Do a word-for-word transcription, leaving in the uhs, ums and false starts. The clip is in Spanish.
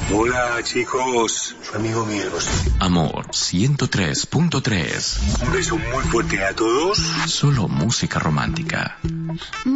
Hola, chicos. Su amigo Miguel Bosé. Amor ciento tres punto tres. Un beso muy fuerte a todos. Solo música romántica.